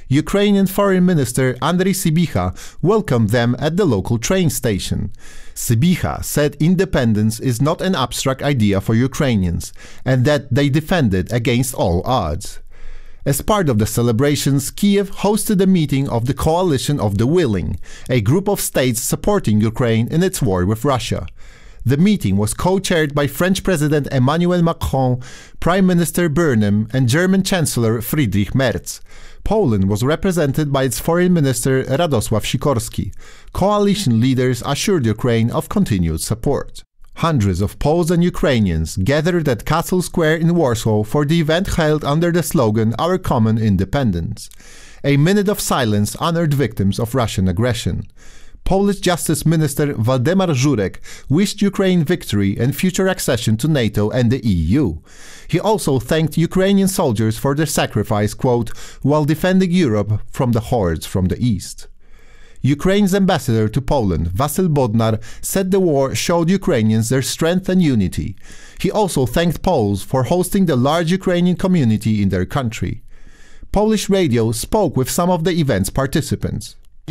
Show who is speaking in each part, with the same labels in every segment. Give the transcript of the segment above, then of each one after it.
Speaker 1: Ukrainian Foreign Minister Andriy Sybiha welcomed them at the local train station. Sybiha said independence is not an abstract idea for Ukrainians and that they defend it against all odds. As part of the celebrations, Kiev hosted a meeting of the Coalition of the Willing, a group of states supporting Ukraine in its war with Russia. The meeting was co-chaired by French President Emmanuel Macron, Prime Minister Burnham, and German Chancellor Friedrich Merz. Poland was represented by its Foreign Minister Radosław Sikorski. Coalition leaders assured Ukraine of continued support. Hundreds of Poles and Ukrainians gathered at Castle Square in Warsaw for the event held under the slogan Our Common Independence. A minute of silence honored victims of Russian aggression. Polish Justice Minister Waldemar Żurek wished Ukraine victory and future accession to NATO and the EU. He also thanked Ukrainian soldiers for their sacrifice, quote, while defending Europe from the hordes from the east. Ukraine's ambassador to Poland, Wasyl Bodnar, said the war showed Ukrainians their strength and unity. He also thanked Poles for hosting the large Ukrainian community in their country. Polish radio spoke with some of the event's participants.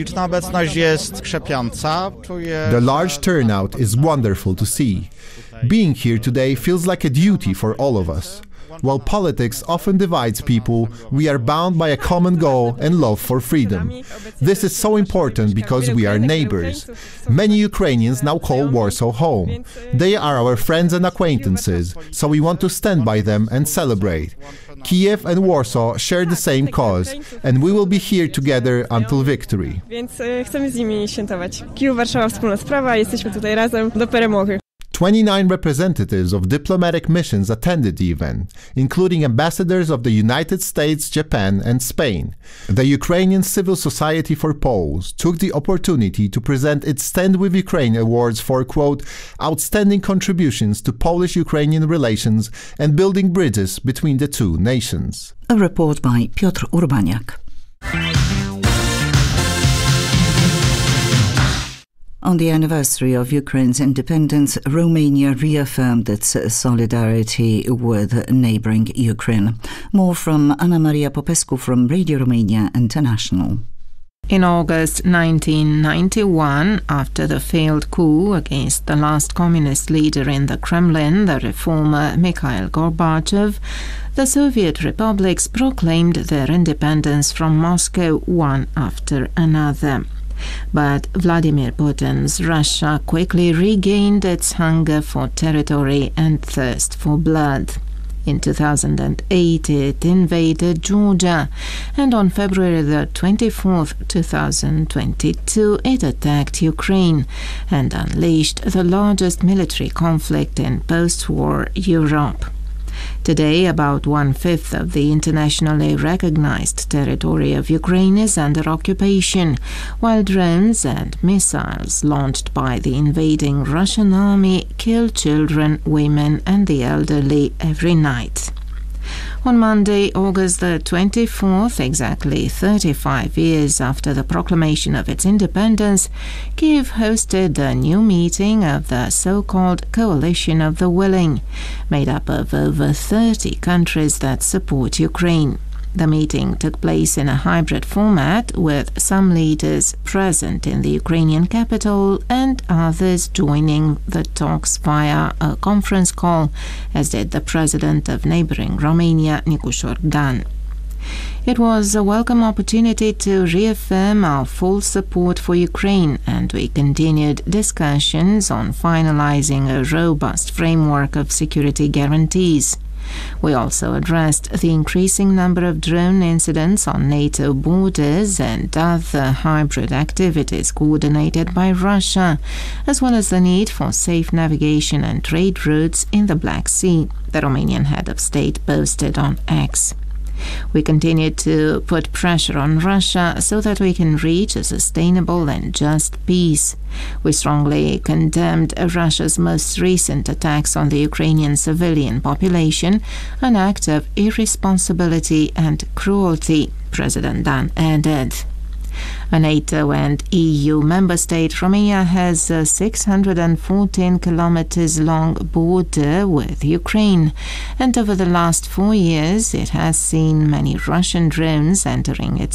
Speaker 1: The large turnout is wonderful to see. Being here today feels like a duty for all of us. While politics often divides people, we are bound by a common goal and love for freedom. This is so important because we are neighbors. Many Ukrainians now call Warsaw home. They are our friends and acquaintances, so we want to stand by them and celebrate. Kiev and Warsaw share the same cause, and we will be here together until victory. 29 representatives of diplomatic missions attended the event, including ambassadors of the United States, Japan, and Spain. The Ukrainian Civil Society for Poles took the opportunity to present its Stand with Ukraine awards for, quote, outstanding contributions to Polish-Ukrainian relations and building bridges between the two nations.
Speaker 2: A report by Piotr Urbaniak. On the anniversary of Ukraine's independence, Romania reaffirmed its solidarity with neighboring Ukraine. More from Anna Maria Popescu from Radio Romania International.
Speaker 3: In August 1991, after the failed coup against the last communist leader in the Kremlin, the reformer Mikhail Gorbachev, the Soviet republics proclaimed their independence from Moscow one after another. But Vladimir Putin's Russia quickly regained its hunger for territory and thirst for blood. In 2008, it invaded Georgia, and on February the 24th, 2022, it attacked Ukraine and unleashed the largest military conflict in post-war Europe. Today, about one-fifth of the internationally recognized territory of Ukraine is under occupation, while drones and missiles launched by the invading Russian army kill children, women, and the elderly every night. On Monday, August the 24th, exactly 35 years after the proclamation of its independence, Kiev hosted a new meeting of the so-called Coalition of the Willing, made up of over 30 countries that support Ukraine. The meeting took place in a hybrid format, with some leaders present in the Ukrainian capital and others joining the talks via a conference call, as did the president of neighboring Romania, Nicușor Dan. It was a welcome opportunity to reaffirm our full support for Ukraine, and we continued discussions on finalizing a robust framework of security guarantees. We also addressed the increasing number of drone incidents on NATO borders and other hybrid activities coordinated by Russia, as well as the need for safe navigation and trade routes in the Black Sea, the Romanian head of state posted on X. We continue to put pressure on Russia so that we can reach a sustainable and just peace. We strongly condemned Russia's most recent attacks on the Ukrainian civilian population, an act of irresponsibility and cruelty, President Dan added. A NATO and EU member state, Romania has a 614 kilometers long border with Ukraine, and over the last 4 years it has seen many Russian drones entering its